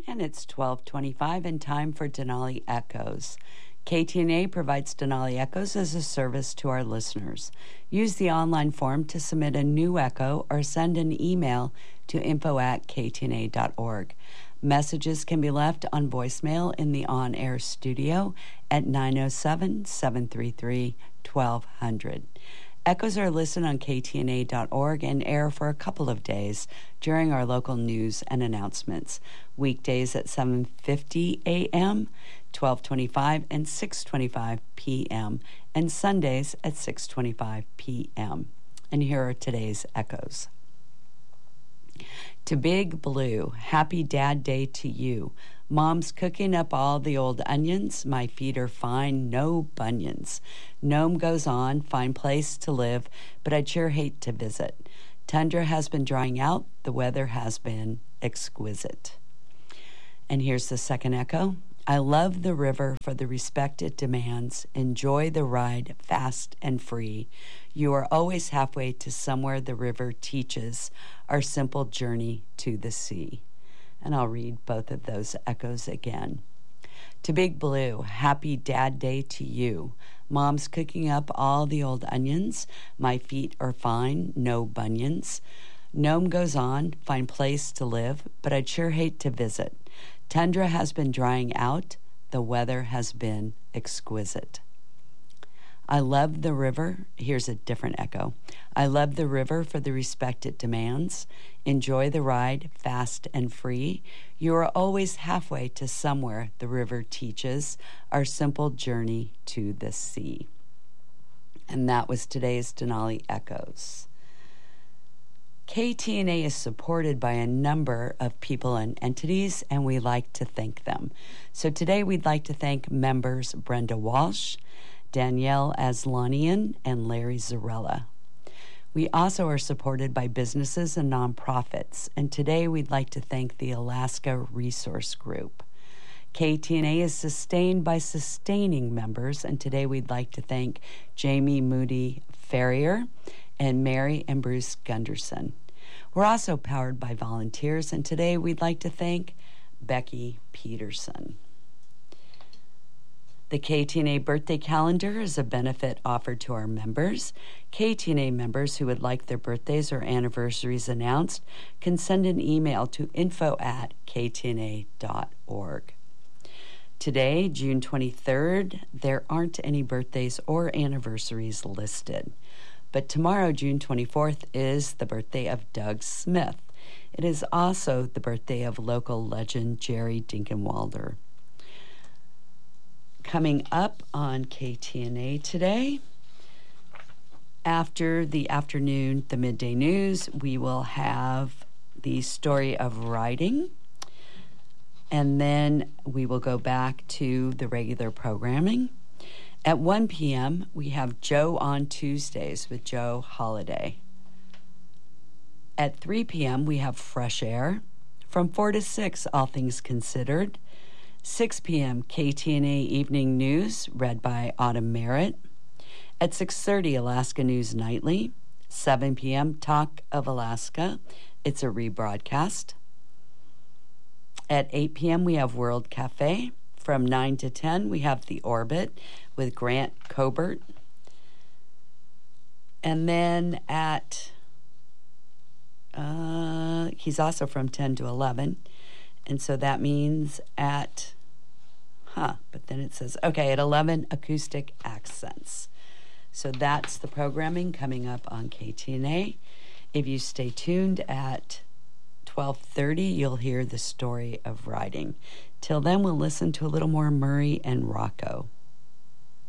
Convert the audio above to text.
And it's 12:25 and time for Denali Echoes. KTNA provides Denali Echoes as a service to our listeners. Use the online form to submit a new echo or send an email to info@ktna.org. Messages can be left on voicemail in the on-air studio at 907-733-1200. Echoes are listened on ktna.org and air for a couple of days during our local news and announcements. Weekdays at 7:50 a.m., 12:25, and 6:25 p.m., and Sundays at 6:25 p.m. And here are today's echoes. To Big Blue, happy Dad Day to you. Mom's cooking up all the old onions. My feet are fine, no bunions. Gnome goes on, fine place to live, but I'd sure hate to visit. Tundra has been drying out. The weather has been exquisite. And here's the second echo. I love the river for the respect it demands. Enjoy the ride, fast and free. You are always halfway to somewhere the river teaches our simple journey to the sea. And I'll read both of those echoes again. To Big Blue, happy Dad Day to you. Mom's cooking up all the old onions. My feet are fine, no bunions. Gnome goes on, fine place to live, but I'd sure hate to visit. Tundra has been drying out. The weather has been exquisite. I love the river. Here's a different echo. I love the river for the respect it demands. Enjoy the ride, fast and free. You are always halfway to somewhere the river teaches our simple journey to the sea. And that was today's Denali Echoes. KTNA is supported by a number of people and entities, and we like to thank them. So today we'd like to thank members Brenda Walsh, Danielle Aslanian, and Larry Zarella. We also are supported by businesses and nonprofits, and today we'd like to thank the Alaska Resource Group. KTNA is sustained by sustaining members, and today we'd like to thank Jamie Moody Ferrier and Mary and Bruce Gunderson. We're also powered by volunteers, and today we'd like to thank Becky Peterson. The KTNA birthday calendar is a benefit offered to our members. KTNA members who would like their birthdays or anniversaries announced can send an email to info@ktna.org. Today, June 23rd, there aren't any birthdays or anniversaries listed. But tomorrow, June 24th, is the birthday of Doug Smith. It is also the birthday of local legend Jerry Dinkenwalder. Coming up on KTNA today, after the afternoon, the midday news, we will have the story of writing, and then we will go back to the regular programming. At 1 p.m., we have Joe on Tuesdays with Joe Holiday. At 3 p.m., we have Fresh Air. From 4 to 6, All Things Considered. 6 p.m., KTNA Evening News, read by Autumn Merritt. At 6:30, Alaska News Nightly. 7 p.m., Talk of Alaska. It's a rebroadcast. At 8 p.m., we have World Cafe. From 9 to 10, we have The Orbit with Grant Cobert. And then at, he's also from 10 to 11. And so that means at, but then it says, okay, at 11, Acoustic Accents. So that's the programming coming up on KTNA. If you stay tuned at 12:30, you'll hear the story of writing. Till then, we'll listen to a little more Murray and Rocco.